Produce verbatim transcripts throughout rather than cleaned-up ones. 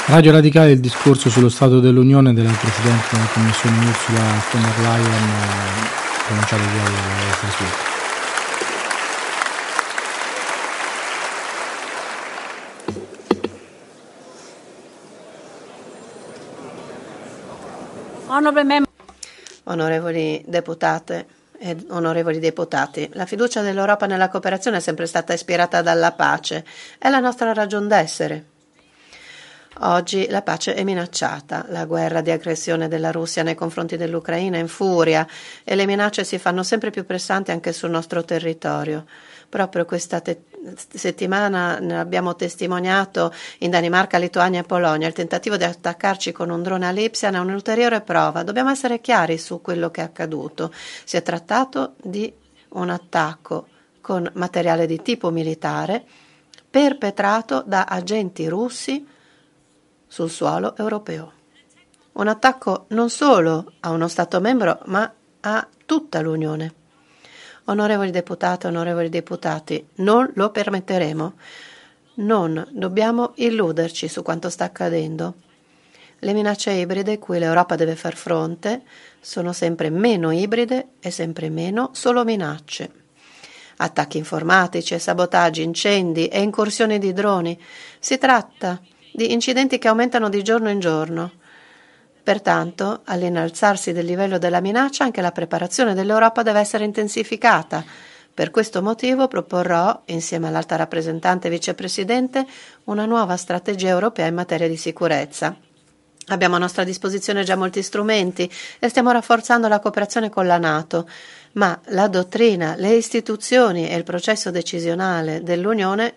Radio Radicale, il discorso sullo Stato dell'Unione della Presidente della Commissione Ursula von der Leyen, eh, pronunciato ieri alla Strasburgo. Onorevoli deputate e onorevoli deputati, la fiducia dell'Europa nella cooperazione è sempre stata ispirata dalla pace. È la nostra ragion d'essere. Oggi la pace è minacciata. La guerra di aggressione della Russia nei confronti dell'Ucraina infuria e le minacce si fanno sempre più pressanti anche sul nostro territorio. Proprio questa te- settimana ne abbiamo testimoniato in Danimarca, Lituania e Polonia. Il tentativo di attaccarci con un drone a Lipsia è un'ulteriore prova. Dobbiamo essere chiari su quello che è accaduto. Si è trattato di un attacco con materiale di tipo militare perpetrato da agenti russi sul suolo europeo. Un attacco non solo a uno Stato membro, ma a tutta l'Unione. Onorevoli deputate, onorevoli deputati, non lo permetteremo. Non dobbiamo illuderci su quanto sta accadendo. Le minacce ibride cui l'Europa deve far fronte sono sempre meno ibride e sempre meno solo minacce. Attacchi informatici, sabotaggi, incendi e incursioni di droni. Si tratta di incidenti che aumentano di giorno in giorno. Pertanto, all'innalzarsi del livello della minaccia, anche la preparazione dell'Europa deve essere intensificata. Per questo motivo proporrò, insieme all'Alta rappresentante e vicepresidente, una nuova strategia europea in materia di sicurezza. Abbiamo a nostra disposizione già molti strumenti e stiamo rafforzando la cooperazione con la NATO, ma la dottrina, le istituzioni e il processo decisionale dell'Unione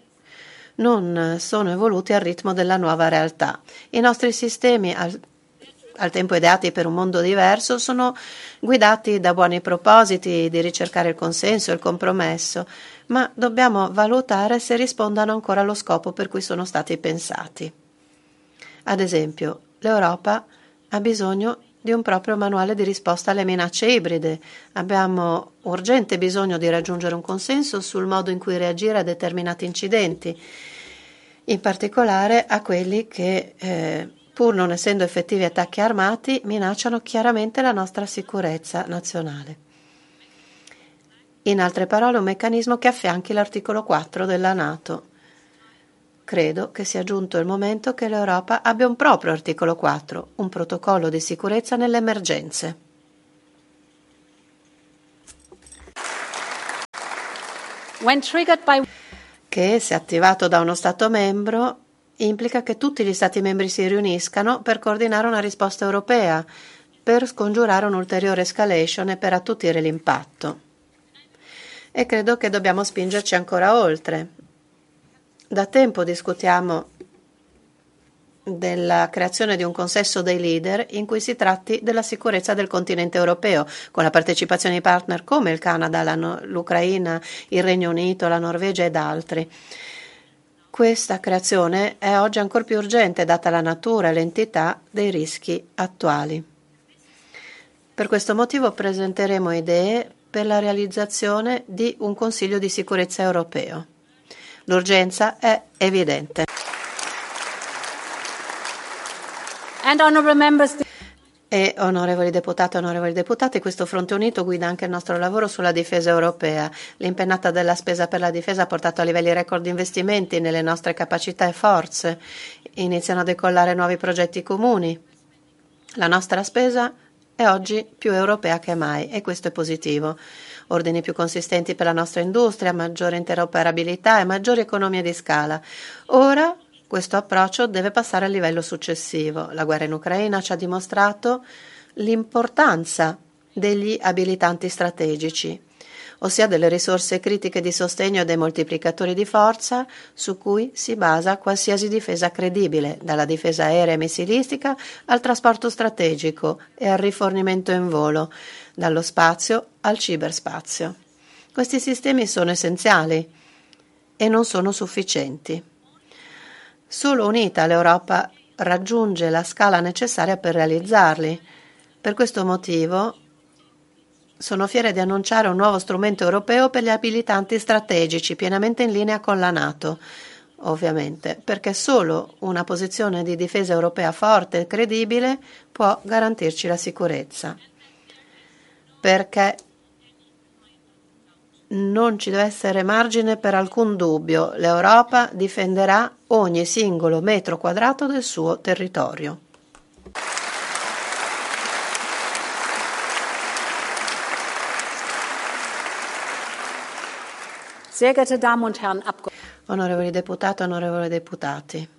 non sono evoluti al ritmo della nuova realtà. I nostri sistemi, al al tempo ideati per un mondo diverso, sono guidati da buoni propositi di ricercare il consenso e il compromesso, ma dobbiamo valutare se rispondano ancora allo scopo per cui sono stati pensati. Ad esempio, l'Europa ha bisogno di un proprio manuale di risposta alle minacce ibride. Abbiamo urgente bisogno di raggiungere un consenso sul modo in cui reagire a determinati incidenti, in particolare a quelli che eh, pur non essendo effettivi attacchi armati, minacciano chiaramente la nostra sicurezza nazionale. In altre parole, un meccanismo che affianchi l'articolo quattro della NATO. Credo che sia giunto il momento che l'Europa abbia un proprio articolo quattro, un protocollo di sicurezza nelle emergenze. When triggered by... che, se attivato da uno Stato membro, implica che tutti gli Stati membri si riuniscano per coordinare una risposta europea, per scongiurare un'ulteriore escalation e per attutire l'impatto. E credo che dobbiamo spingerci ancora oltre. Da tempo discutiamo della creazione di un consesso dei leader in cui si tratti della sicurezza del continente europeo, con la partecipazione di partner come il Canada, la no- l'Ucraina, il Regno Unito, la Norvegia ed altri. Questa creazione è oggi ancora più urgente data la natura e l'entità dei rischi attuali. Per questo motivo presenteremo idee per la realizzazione di un Consiglio di sicurezza europeo. L'urgenza è evidente. And honorable members, E, onorevoli deputati e onorevoli deputati, questo fronte unito guida anche il nostro lavoro sulla difesa europea. L'impennata della spesa per la difesa ha portato a livelli record di investimenti nelle nostre capacità e forze. Iniziano a decollare nuovi progetti comuni. La nostra spesa è oggi più europea che mai e questo è positivo. Ordini più consistenti per la nostra industria, maggiore interoperabilità e maggiori economie di scala. Ora questo approccio deve passare al livello successivo. La guerra in Ucraina ci ha dimostrato l'importanza degli abilitanti strategici, ossia delle risorse critiche di sostegno e dei moltiplicatori di forza su cui si basa qualsiasi difesa credibile, dalla difesa aerea e missilistica al trasporto strategico e al rifornimento in volo, dallo spazio al ciberspazio. Questi sistemi sono essenziali e non sono sufficienti. Solo unita l'Europa raggiunge la scala necessaria per realizzarli. Per questo motivo sono fiera di annunciare un nuovo strumento europeo per gli abilitanti strategici, pienamente in linea con la NATO. ovviamente, perché solo una posizione di difesa europea forte e credibile può garantirci la sicurezza. Perché non ci deve essere margine per alcun dubbio, l'Europa difenderà ogni singolo metro quadrato del suo territorio. Sehr geehrte Damen und Herren Abgeordnete, Onorevoli deputati, onorevoli deputati,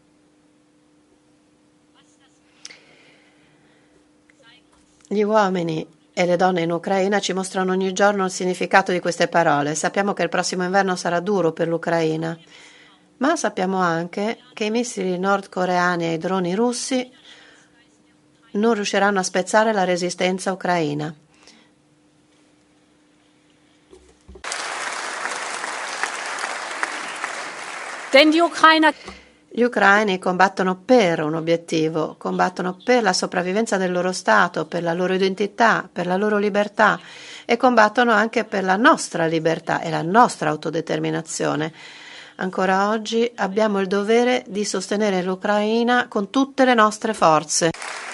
gli uomini e le donne in Ucraina ci mostrano ogni giorno il significato di queste parole. Sappiamo che il prossimo inverno sarà duro per l'Ucraina, ma sappiamo anche che i missili nordcoreani e i droni russi non riusciranno a spezzare la resistenza ucraina. denn die Ukrainer Gli ucraini combattono per un obiettivo, combattono per la sopravvivenza del loro Stato, per la loro identità, per la loro libertà e combattono anche per la nostra libertà e la nostra autodeterminazione. Ancora oggi abbiamo il dovere di sostenere l'Ucraina con tutte le nostre forze.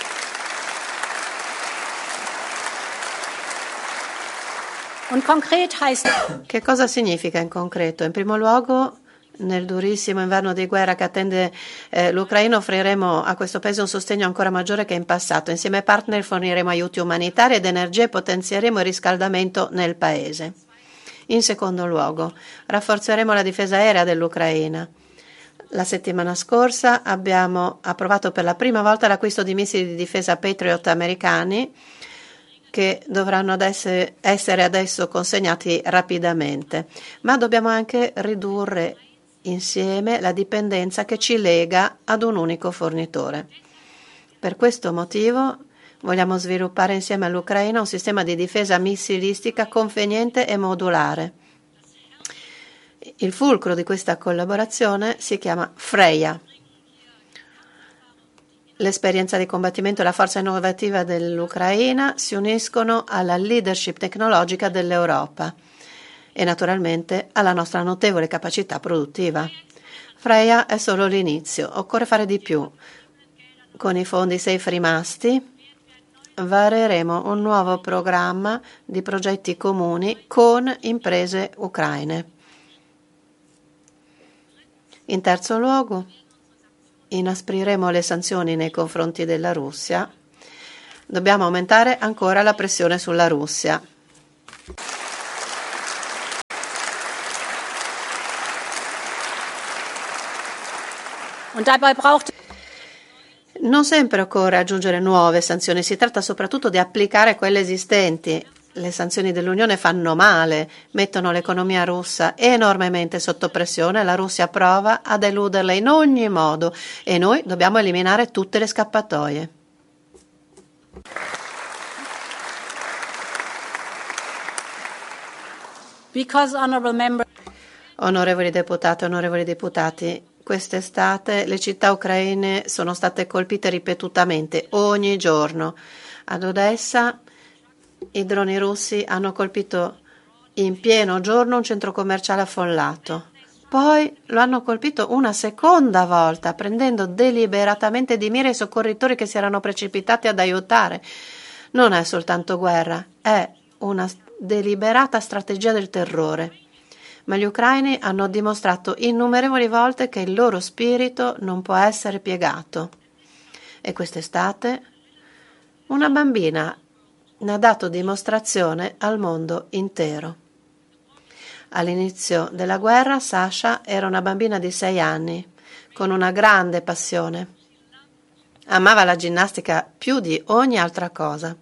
und konkret heißt Che cosa significa in concreto? In primo luogo, nel durissimo inverno di guerra che attende eh, l'Ucraina, offriremo a questo paese un sostegno ancora maggiore che in passato. Insieme ai partner forniremo aiuti umanitari ed energia e potenzieremo il riscaldamento nel paese. In secondo luogo, rafforzeremo la difesa aerea dell'Ucraina. La settimana scorsa abbiamo approvato per la prima volta l'acquisto di missili di difesa Patriot americani che dovranno adesso essere adesso consegnati rapidamente. Ma dobbiamo anche ridurre insieme la dipendenza che ci lega ad un unico fornitore. Per questo motivo vogliamo sviluppare insieme all'Ucraina un sistema di difesa missilistica conveniente e modulare. Il fulcro di questa collaborazione si chiama Freya. L'esperienza di combattimento e la forza innovativa dell'Ucraina si uniscono alla leadership tecnologica dell'Europa e naturalmente alla nostra notevole capacità produttiva. Freya è solo l'inizio, occorre fare di più. Con i fondi safe rimasti vareremo un nuovo programma di progetti comuni con imprese ucraine. In terzo luogo, inaspriremo le sanzioni nei confronti della Russia. Dobbiamo aumentare ancora la pressione sulla Russia. und dabei braucht Non sempre occorre aggiungere nuove sanzioni, si tratta soprattutto di applicare quelle esistenti. Le sanzioni dell'Unione fanno male, mettono l'economia russa enormemente sotto pressione, la Russia prova ad eluderle in ogni modo e noi dobbiamo eliminare tutte le scappatoie. because honorable member Onorevoli deputati, onorevoli deputati, quest'estate le città ucraine sono state colpite ripetutamente, ogni giorno. Ad Odessa i droni russi hanno colpito in pieno giorno un centro commerciale affollato. Poi lo hanno colpito una seconda volta, prendendo deliberatamente di mira i soccorritori che si erano precipitati ad aiutare. Non è soltanto guerra, è una deliberata strategia del terrore. Ma gli ucraini hanno dimostrato innumerevoli volte che il loro spirito non può essere piegato. E quest'estate una bambina ne ha dato dimostrazione al mondo intero. All'inizio della guerra Sasha era una bambina di sei anni, con una grande passione. Amava la ginnastica più di ogni altra cosa.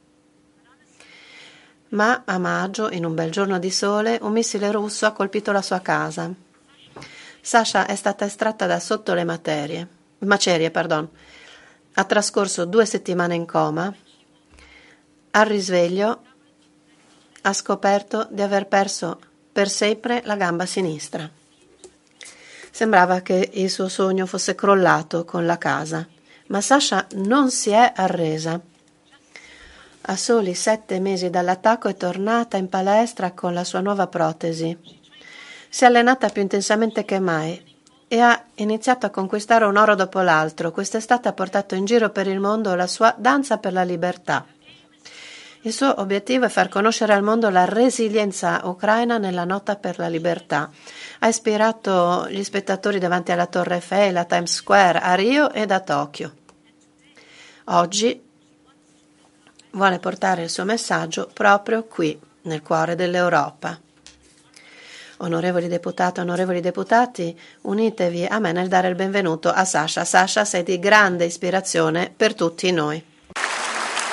Ma a maggio, in un bel giorno di sole, un missile russo ha colpito la sua casa. Sasha è stata estratta da sotto le materie, macerie. Pardon. Ha trascorso due settimane in coma. Al risveglio ha scoperto di aver perso per sempre la gamba sinistra. Sembrava che il suo sogno fosse crollato con la casa, ma Sasha non si è arresa. A soli sette mesi dall'attacco è tornata in palestra con la sua nuova protesi. Si è allenata più intensamente che mai e ha iniziato a conquistare un oro dopo l'altro. Quest'estate ha portato in giro per il mondo la sua danza per la libertà. Il suo obiettivo è far conoscere al mondo la resilienza ucraina nella lotta per la libertà. Ha ispirato gli spettatori davanti alla Torre Eiffel, a Times Square, a Rio ed a Tokyo. Oggi vuole portare il suo messaggio proprio qui, nel cuore dell'Europa. Onorevoli deputate, onorevoli deputati, unitevi a me nel dare il benvenuto a Sasha. Sasha, sei di grande ispirazione per tutti noi.